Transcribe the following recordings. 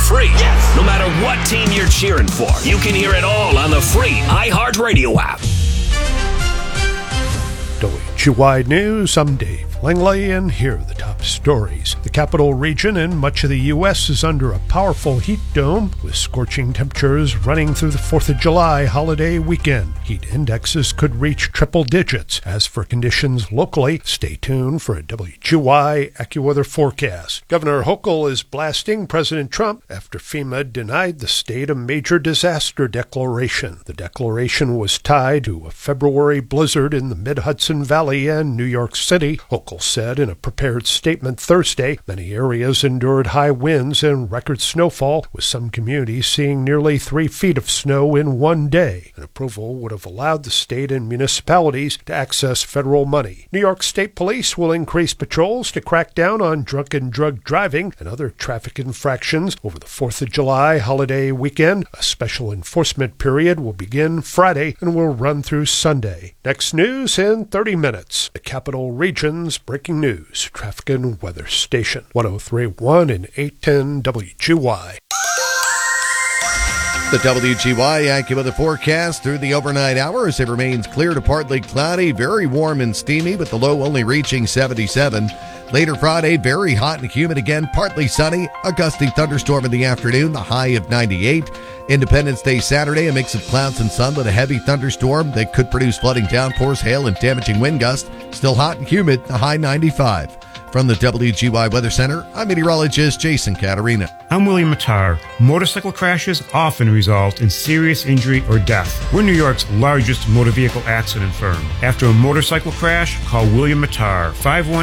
free. Yes! No matter what team you're cheering for, you can hear it all on the free iHeartRadio app. WGY News, I'm Dave Langley, and here are the top stories. The capital region and much of the U.S. is under a powerful heat dome, with scorching temperatures running through the 4th of July holiday weekend. Heat indexes could reach triple digits. As for conditions locally, stay tuned for a WGY AccuWeather forecast. Governor Hochul is blasting President Trump after FEMA denied the state a major disaster declaration. The declaration was tied to a February blizzard in the Mid-Hudson Valley and New York City. Hochul said in a prepared statement Thursday, many areas endured high winds and record snowfall, with some communities seeing nearly 3 feet of snow in one day. An approval would have allowed the state and municipalities to access federal money. New York State Police will increase patrols to crack down on drunken drug driving and other traffic infractions over the 4th of July holiday weekend. A special enforcement period will begin Friday and will run through Sunday. Next news in 30 minutes. The capital region's breaking news, traffic and weather station. 103.1 and 810 WGY. The WGY AccuWeather forecast through the overnight hours. It remains clear to partly cloudy, very warm and steamy, with the low only reaching 77. Later Friday, very hot and humid again, partly sunny, a gusty thunderstorm in the afternoon, the high of 98. Independence Day Saturday, a mix of clouds and sun with a heavy thunderstorm that could produce flooding downpours, hail, and damaging wind gusts. Still hot and humid, the high 95. From the WGY Weather Center, I'm meteorologist Jason Caterina. I'm William Mattar. Motorcycle crashes often result in serious injury or death. We're New York's largest motor vehicle accident firm. After a motorcycle crash, call William Mattar,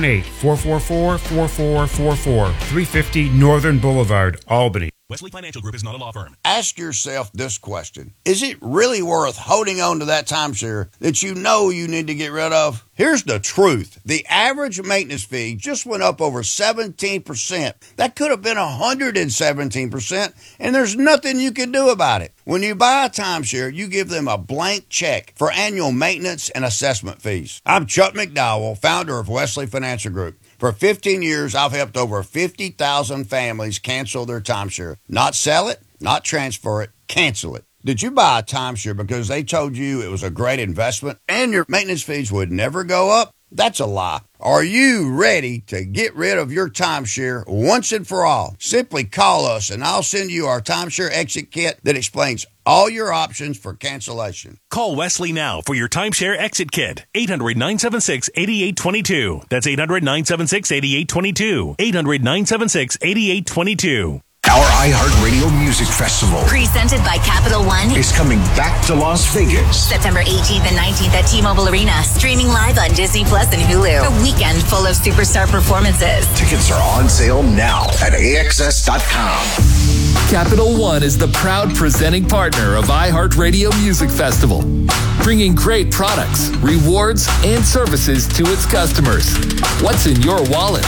518-444-4444, 350 Northern Boulevard, Albany. Wesley Financial Group is not a law firm. Ask yourself this question. Is it really worth holding on to that timeshare that you know you need to get rid of? Here's the truth. The average maintenance fee just went up over 17%. That could have been 117%, and there's nothing you can do about it. When you buy a timeshare, you give them a blank check for annual maintenance and assessment fees. I'm Chuck McDowell, founder of Wesley Financial Group. For 15 years, I've helped over 50,000 families cancel their timeshare. Not sell it, not transfer it, cancel it. Did you buy a timeshare because they told you it was a great investment and your maintenance fees would never go up? That's a lie. Are you ready to get rid of your timeshare once and for all? Simply call us and I'll send you our timeshare exit kit that explains all your options for cancellation. Call Wesley now for your timeshare exit kit. 800-976-8822. That's 800-976-8822. 800-976-8822. Our iHeartRadio Music Festival, presented by Capital One, is coming back to Las Vegas. September 18th and 19th at T-Mobile Arena. Streaming live on Disney Plus and Hulu. A weekend full of superstar performances. Tickets are on sale now at AXS.com. Capital One is the proud presenting partner of iHeartRadio Music Festival, bringing great products, rewards, and services to its customers. What's in your wallet?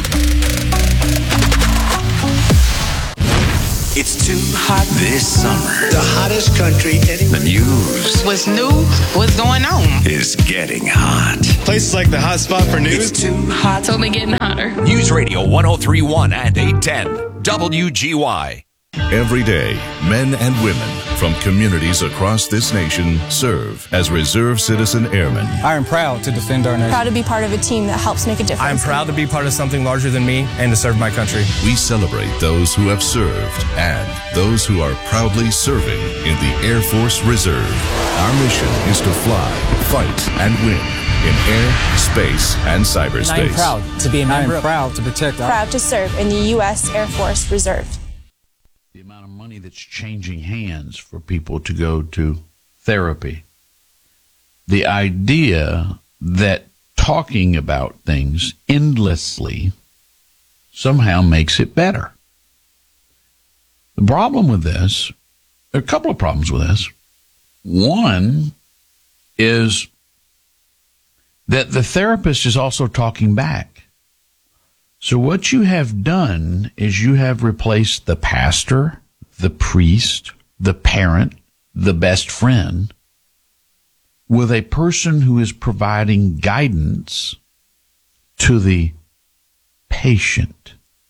It's too hot this summer. The hottest country anywhere. The news. What's new? What's going on? Is getting hot. Places like the hot spot for news. It's too hot. It's only getting hotter. News Radio 103.1 and 810 WGY. Every day, men and women from communities across this nation serve as Reserve Citizen Airmen. I am proud to defend our nation. Proud to be part of a team that helps make a difference. I am proud to be part of something larger than me and to serve my country. We celebrate those who have served and those who are proudly serving in the Air Force Reserve. Our mission is to fly, fight, and win in air, space, and cyberspace. I am proud to be a member. I am proud to protect our... Proud to serve in the U.S. Air Force Reserve. The amount of money that's changing hands for people to go to therapy. The idea that talking about things endlessly somehow makes it better. The problem with this, there are a couple of problems with this. One is that the therapist is also talking back. So what you have done is you have replaced the pastor, the priest, the parent, the best friend with a person who is providing guidance to the patient.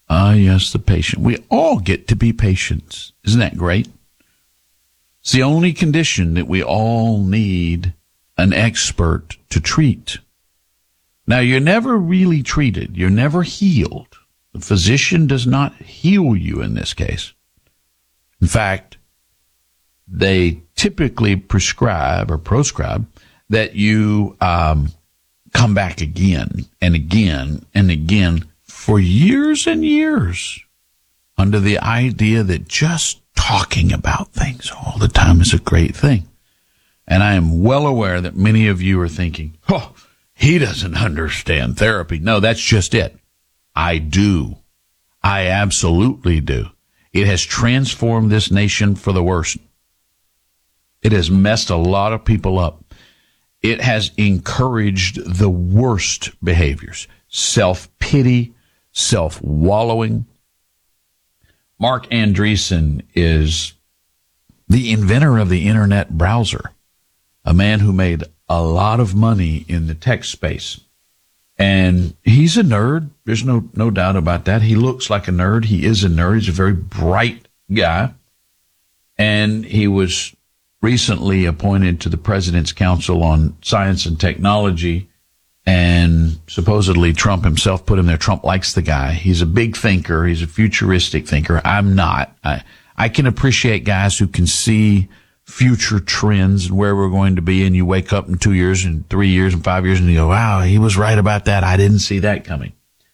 Ah, yes, the patient. We all get to be patients. Isn't that great? It's the only condition that we all need an expert to treat. Now, you're never really treated. You're never healed. The physician does not heal you in this case. In fact, they typically prescribe that you come back again and again and again for years and years under the idea that just talking about things all the time is a great thing. And I am well aware that many of you are thinking, oh, he doesn't understand therapy. No, that's just it. I do. I absolutely do. It has transformed this nation for the worse. It has messed a lot of people up. It has encouraged the worst behaviors, self-pity, self-wallowing. Mark Andreessen is the inventor of the internet browser, a man who made a lot of money in the tech space. And he's a nerd. There's no doubt about that. He looks like a nerd. He is a nerd. He's a very bright guy. And he was recently appointed to the President's Council on Science and Technology. And supposedly Trump himself put him there. Trump likes the guy. He's a big thinker. He's a futuristic thinker. I'm not. I can appreciate guys who can see future trends and where we're going to be, and you wake up in 2 years and 3 years and 5 years and you go, wow, he was right about that. I didn't see that coming.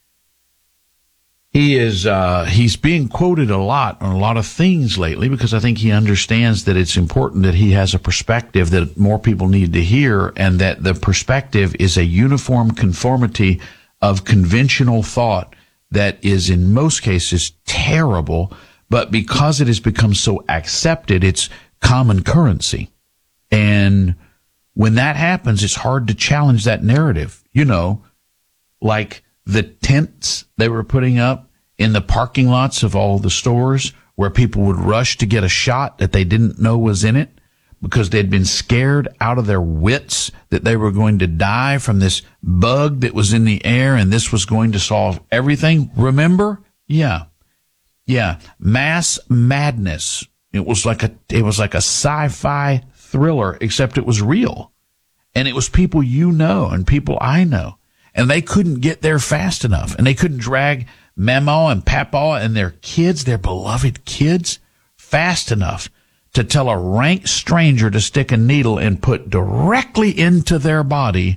He's being quoted a lot on a lot of things lately because I think he understands that it's important that he has a perspective that more people need to hear, and that the perspective is a uniform conformity of conventional thought that is in most cases terrible, but because it has become so accepted, it's common currency. And when that happens, it's hard to challenge that narrative. You know, like the tents they were putting up in the parking lots of all the stores where people would rush to get a shot that they didn't know was in it because they'd been scared out of their wits that they were going to die from this bug that was in the air and this was going to solve everything. Remember? Yeah. Mass madness. It was like a sci-fi thriller, except it was real. And it was people you know and people I know. And they couldn't get there fast enough. And they couldn't drag Mama and Papa and their kids, their beloved kids, fast enough to tell a rank stranger to stick a needle and put directly into their body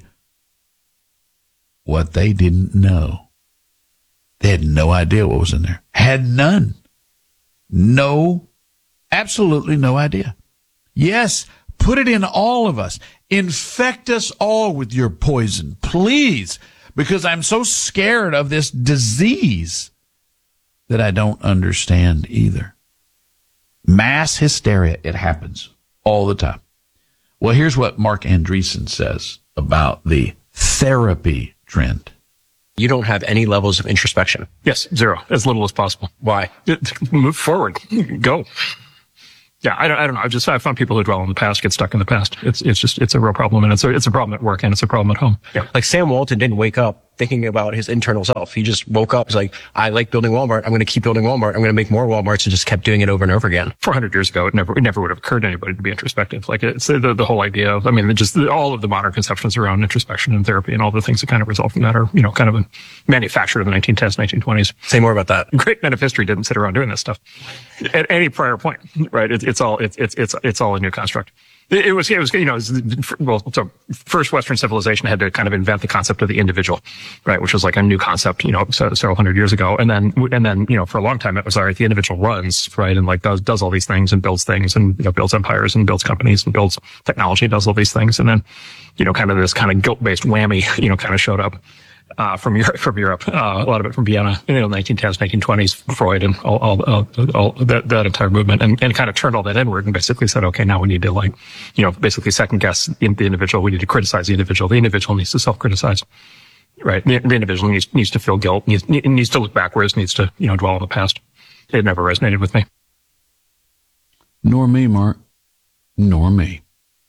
what they didn't know. They had no idea what was in there. Had none. No, absolutely no idea. Yes, put it in all of us. Infect us all with your poison, please, because I'm so scared of this disease that I don't understand either. Mass hysteria, it happens all the time. Well, here's what Mark Andreessen says about the therapy trend. You don't have any levels of introspection. Yes, zero, as little as possible. Why? Move forward. Go. Yeah, I don't know. I found people who dwell on the past get stuck in the past. It's a real problem, and it's a problem at work and it's a problem at home. Yeah. Like Sam Walton didn't wake up thinking about his internal self. He just woke up. He's like, I like building Walmart. I'm going to keep building Walmart. I'm going to make more Walmarts, and just kept doing it over and over again. 400 years ago, it never would have occurred to anybody to be introspective. Like it's the whole idea of, I mean, just all of the modern conceptions around introspection and therapy and all the things that kind of result from that are, you know, kind of manufactured in the 1910s, 1920s. Say more about that. Great men of history didn't sit around doing this stuff at any prior point, right? It's all a new construct. It was, you know, so first Western civilization had to kind of invent the concept of the individual, right? Which was like a new concept, you know, several hundred years ago. And then, you know, for a long time it was, all right, the individual runs, right? And like does all these things and builds things and, you know, builds empires and builds companies and builds technology, does all these things. And then, you know, kind of this kind of guilt-based whammy, you know, kind of showed up. From Europe, a lot of it from Vienna, you know, 1910s, 1920s, Freud and all that entire movement, and kind of turned all that inward and basically said, okay, now we need to, like, you know, basically second guess the individual. We need to criticize the individual. The individual needs to self-criticize, right? The individual needs to feel guilt, needs to look backwards, needs to, you know, dwell on the past. It never resonated with me. Nor me, Mark. Nor me.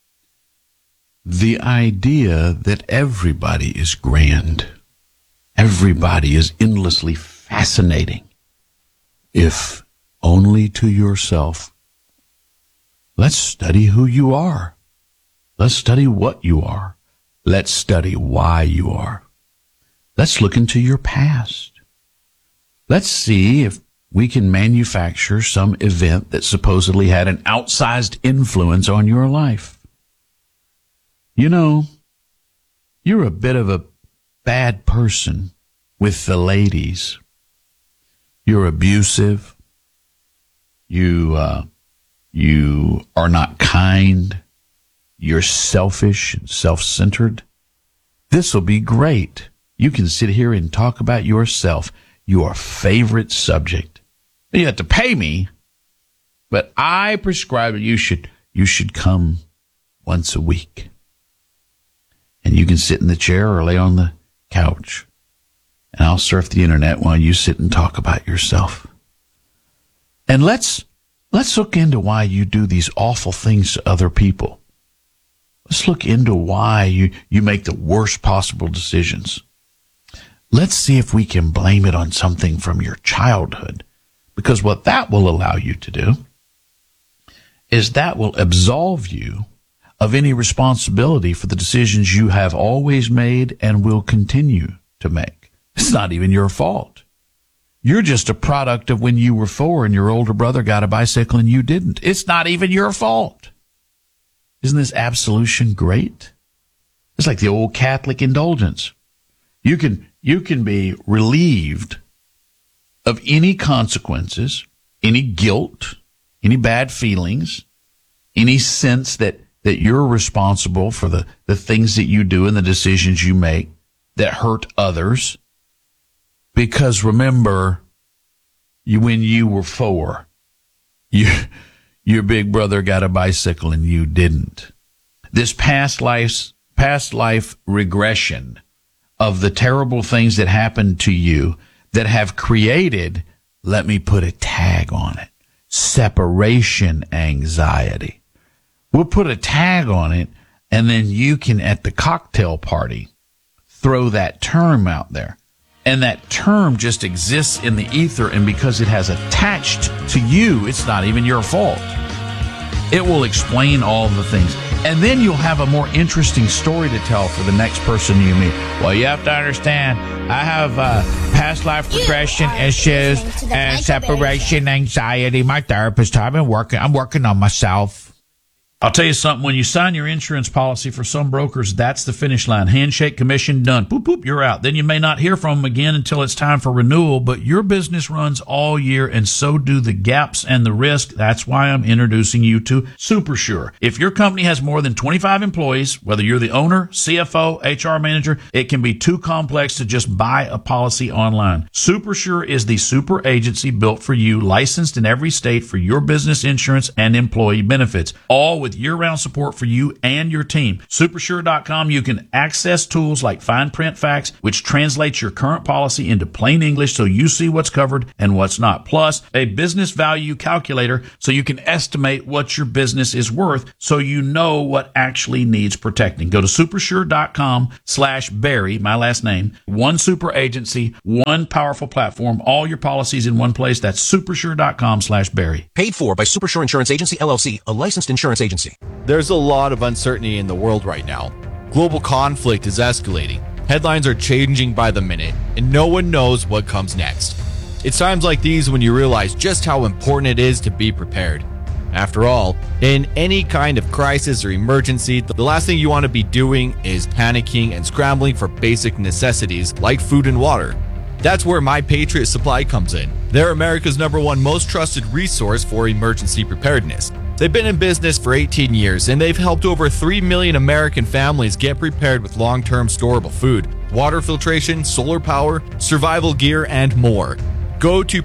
The idea that everybody is grand, everybody is endlessly fascinating, if only to yourself, let's study who you are. Let's study what you are. Let's study why you are. Let's look into your past. Let's see if we can manufacture some event that supposedly had an outsized influence on your life. You know, you're a bit of a bad person with the ladies. You're abusive. You are not kind. You're selfish and self-centered. This will be great. You can sit here and talk about yourself, your favorite subject. You have to pay me, but I prescribe that you should come once a week. And you can sit in the chair or lay on the couch. And I'll surf the internet while you sit and talk about yourself. And let's look into why you do these awful things to other people. Let's look into why you make the worst possible decisions. Let's see if we can blame it on something from your childhood. Because what that will allow you to do is that will absolve you of any responsibility for the decisions you have always made and will continue to make. It's not even your fault. You're just a product of when you were 4 and your older brother got a bicycle and you didn't. It's not even your fault. Isn't this absolution great? It's like the old Catholic indulgence. You can be relieved of any consequences, any guilt, any bad feelings, any sense that you're responsible for the things that you do and the decisions you make that hurt others. Because remember, when you were 4, your big brother got a bicycle and you didn't. This past life regression of the terrible things that happened to you that have created, let me put a tag on it, separation anxiety. We'll put a tag on it, and then you can, at the cocktail party, throw that term out there. And that term just exists in the ether, and because it has attached to you, it's not even your fault. It will explain all the things. And then you'll have a more interesting story to tell for the next person you meet. Well, you have to understand, I have past life regression issues and separation anxiety. My therapist, I'm working on myself. I'll tell you something, when you sign your insurance policy for some brokers, that's the finish line. Handshake, commission, done. Boop, boop, you're out. Then you may not hear from them again until it's time for renewal, but your business runs all year, and so do the gaps and the risk. That's why I'm introducing you to SuperSure. If your company has more than 25 employees, whether you're the owner, CFO, HR manager, it can be too complex to just buy a policy online. SuperSure is the super agency built for you, licensed in every state for your business insurance and employee benefits, all with year-round support for you and your team. Supersure.com, you can access tools like fine print facts, which translates your current policy into plain English so you see what's covered and what's not. Plus, a business value calculator so you can estimate what your business is worth so you know what actually needs protecting. Go to supersure.com/Barry, my last name. One super agency, one powerful platform, all your policies in one place. That's supersure.com/Barry. Paid for by Supersure Insurance Agency, LLC, a licensed insurance agency. There's a lot of uncertainty in the world right now. Global conflict is escalating. Headlines are changing by the minute, and no one knows what comes next. It's times like these when you realize just how important it is to be prepared. After all, in any kind of crisis or emergency, the last thing you want to be doing is panicking and scrambling for basic necessities like food and water. That's where My Patriot Supply comes in. They're America's #1 most trusted resource for emergency preparedness. They've been in business for 18 years, and they've helped over 3 million American families get prepared with long-term storable food, water filtration, solar power, survival gear, and more. Go to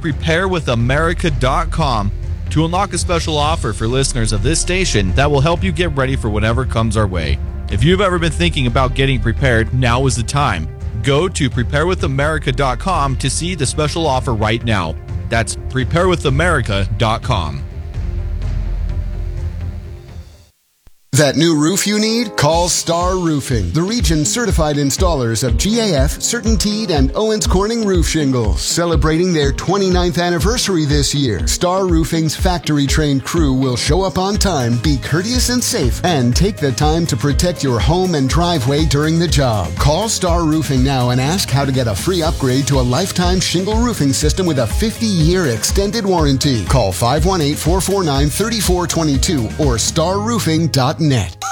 preparewithamerica.com to unlock a special offer for listeners of this station that will help you get ready for whatever comes our way. If you've ever been thinking about getting prepared, now is the time. Go to preparewithamerica.com to see the special offer right now. That's preparewithamerica.com. That new roof you need? Call Star Roofing, the region certified installers of GAF, CertainTeed, and Owens Corning roof shingles. Celebrating their 29th anniversary this year, Star Roofing's factory-trained crew will show up on time, be courteous and safe, and take the time to protect your home and driveway during the job. Call Star Roofing now and ask how to get a free upgrade to a lifetime shingle roofing system with a 50-year extended warranty. Call 518-449-3422 or starroofing.net.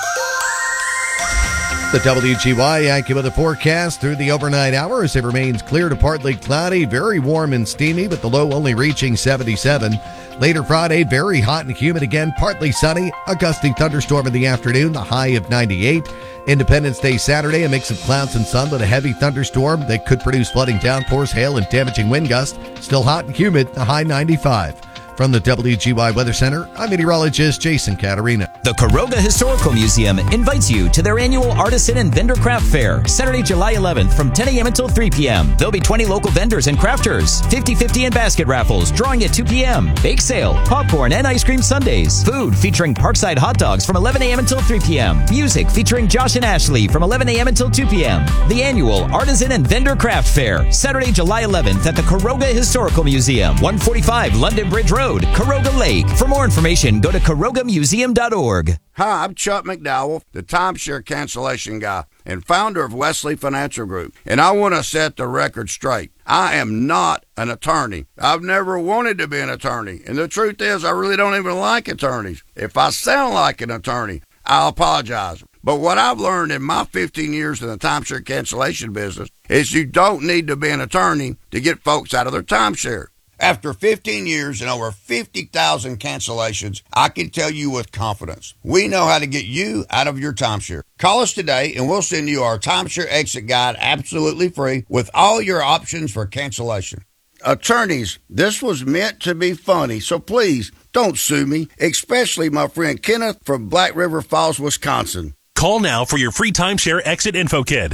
The WGY AccuWeather forecast through the overnight hours. It remains clear to partly cloudy, very warm and steamy, with the low only reaching 77. Later Friday, very hot and humid again, partly sunny, a gusty thunderstorm in the afternoon, the high of 98. Independence Day Saturday, a mix of clouds and sun with a heavy thunderstorm that could produce flooding downpours, hail, and damaging wind gusts. Still hot and humid, the high 95. From the WGY Weather Center, I'm meteorologist Jason Caterina. The Caroga Historical Museum invites you to their annual Artisan and Vendor Craft Fair, Saturday, July 11th from 10 a.m. until 3 p.m. There'll be 20 local vendors and crafters, 50-50 and basket raffles, drawing at 2 p.m., bake sale, popcorn and ice cream sundaes, food featuring Parkside hot dogs from 11 a.m. until 3 p.m., music featuring Josh and Ashley from 11 a.m. until 2 p.m. The annual Artisan and Vendor Craft Fair, Saturday, July 11th at the Caroga Historical Museum, 145 London Bridge Road, Caroga Lake. For more information, go to carogamuseum.org. Hi, I'm Chuck McDowell, the timeshare cancellation guy and founder of Wesley Financial Group, and I want to set the record straight. I am not an attorney. I've never wanted to be an attorney, and the truth is I really don't even like attorneys. If I sound like an attorney, I'll apologize. But what I've learned in my 15 years in the timeshare cancellation business is you don't need to be an attorney to get folks out of their timeshare. After 15 years and over 50,000 cancellations, I can tell you with confidence, we know how to get you out of your timeshare. Call us today and we'll send you our timeshare exit guide absolutely free with all your options for cancellation. Attorneys, this was meant to be funny, so please don't sue me, especially my friend Kenneth from Black River Falls, Wisconsin. Call now for your free timeshare exit info kit.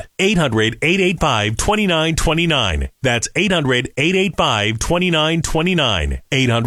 800-885-2929. That's 800-885-2929.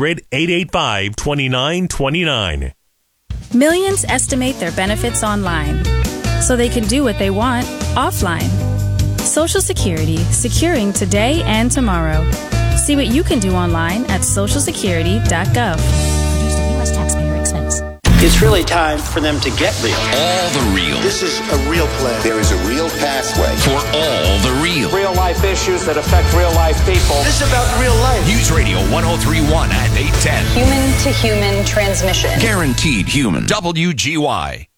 800-885-2929. Millions estimate their benefits online, so they can do what they want offline. Social Security, securing today and tomorrow. See what you can do online at socialsecurity.gov. Produced at U.S. taxpayer expense. It's really time for them to get real. All the real. This is a real plan. There is a real pathway. For all the real. Real life issues that affect real life people. This is about real life. News Radio 103.1 at 810. Human to human transmission. Guaranteed human. WGY.